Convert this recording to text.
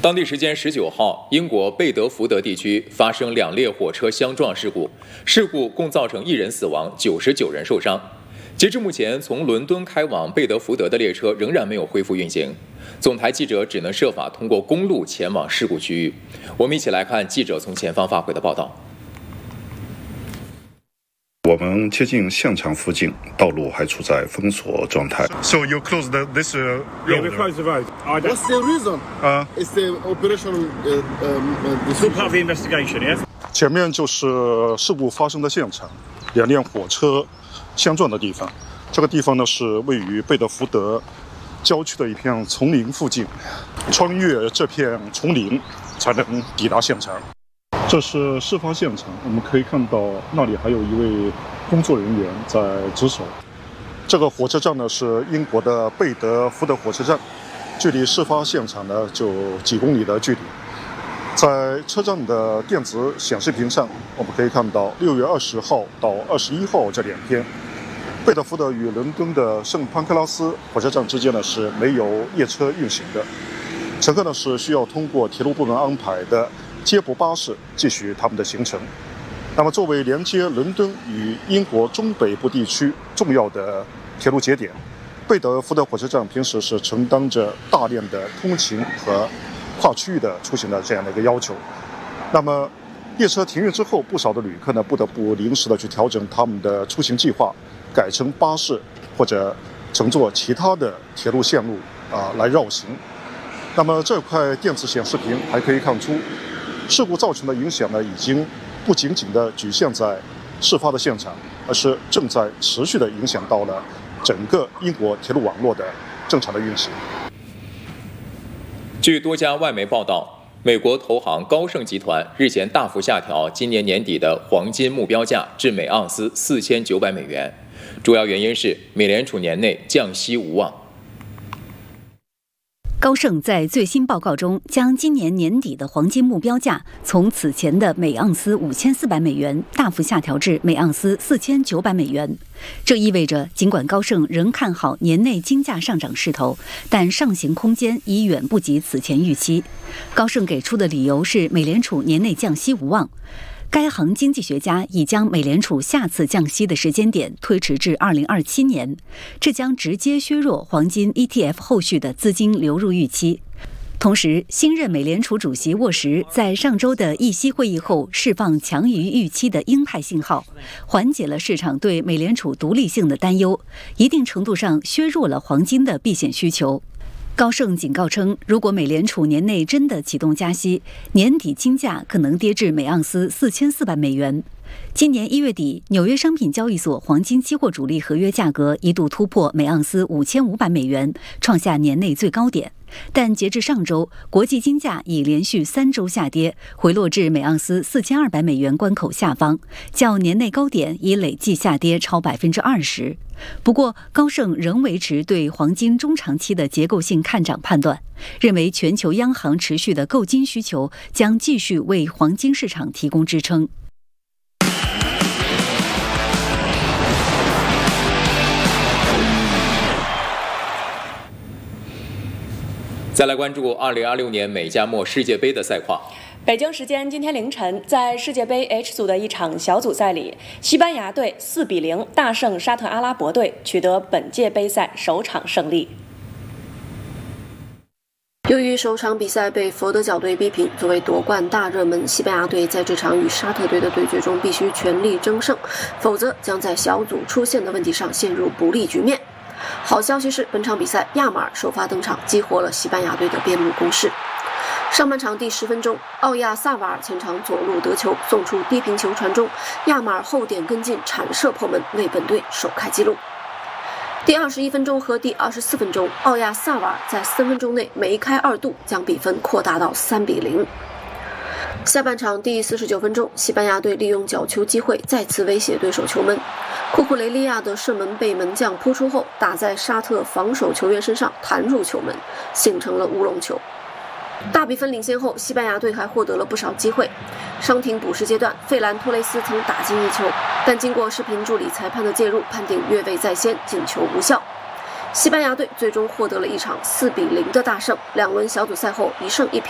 当地时间19号，英国贝德福德地区发生2列火车相撞事故，事故共造成1人死亡，99人受伤。截至目前，从伦敦开往贝德福德的列车仍然没有恢复运行。总台记者只能设法通过公路前往事故区域。我们一起来看记者从前方发回的报道。 我们接近现场附近，道路还处在封锁状态。 So you closed this road? Yeah, we closed the road. What's the reason? It's the operational. It's all part of the investigation, yeah. 前面就是事故发生的现场，2辆火车相撞的地方。这个地方呢是位于贝德福德郊区的一片丛林附近，穿越这片丛林才能抵达现场。这是事发现场，我们可以看到那里还有一位工作人员在值守。这个火车站呢是英国的贝德福德火车站，距离事发现场呢就几公里的距离。在车站的电子显示屏上，我们可以看到6月20号到21号这2天，贝德福德与伦敦的圣潘克拉斯火车站之间呢是没有夜车运行的，乘客呢是需要通过铁路部门安排的接驳巴士继续他们的行程。那么作为连接伦敦与英国中北部地区重要的铁路节点，贝德福德火车站平时是承担着大量的通勤和跨区域的出行的这样的一个要求。那么列车停运之后，不少的旅客呢不得不临时的去调整他们的出行计划，改乘巴士或者乘坐其他的铁路线路来绕行。那么这块电子显示屏还可以看出，事故造成的影响呢，已经不仅仅的局限在事发的现场，而是正在持续的影响到了整个英国铁路网络的正常的运行。 据多家外媒报道，美国投行高盛集团日前大幅下调今年年底的黄金目标价至每盎司4900美元，主要原因是美联储年内降息无望。 高盛在最新报告中将今年年底的黄金目标价从此前的每盎司5400美元大幅下调至每盎司4900美元。这意味着，尽管高盛仍看好年内金价上涨势头，但上行空间已远不及此前预期。高盛给出的理由是美联储年内降息无望。该行经济学家已将美联储下次降息的时间点推迟至2027年，这将直接削弱黄金 ETF 后续的资金流入预期。同时，新任美联储主席沃什在上周的议息会议后释放强于预期的鹰派信号，缓解了市场对美联储独立性的担忧，一定程度上削弱了黄金的避险需求。高盛警告称，如果美联储年内真的启动加息，年底金价可能跌至每盎司4400美元。今年1月底，纽约商品交易所黄金期货主力合约价格一度突破每盎司5500美元，创下年内最高点。但截至上周，国际金价已连续3周下跌，回落至每盎司4200美元关口下方，较年内高点已累计下跌超20%。不过，高盛仍维持对黄金中长期的结构性看涨判断，认为全球央行持续的购金需求将继续为黄金市场提供支撑。 再来关注2026年美加墨世界杯的赛况。 北京时间今天凌晨，在世界杯 H 组的一场小组赛里，西班牙队4-0大胜沙特阿拉伯队，取得本届杯赛首场胜利。 由于首场比赛被佛得角队逼平，作为夺冠大热门，西班牙队在这场与沙特队的对决中必须全力争胜，否则将在小组出线的问题上陷入不利局面。好消息是，本场比赛亚马尔首发登场，激活了西班牙队的边路攻势。上半场第10分钟，奥亚萨瓦尔前场左路得球，送出低平球传中，亚马尔后点跟进铲射破门，为本队首开纪录。第21分钟和第24分钟，奥亚萨瓦尔在3分钟内梅开2度，将比分扩大到3-0。下半场第49分钟，西班牙队利用角球机会再次威胁对手球门，库库雷利亚的射门被门将扑出后打在沙特防守球员身上，弹入球门，形成了乌龙球。大比分领先后，西班牙队还获得了不少机会。伤停补时阶段，费兰托雷斯曾打进1球，但经过视频助理裁判的介入，判定越位在先，进球无效。西班牙队最终获得了一场4-0的大胜，2轮小组赛后1胜1平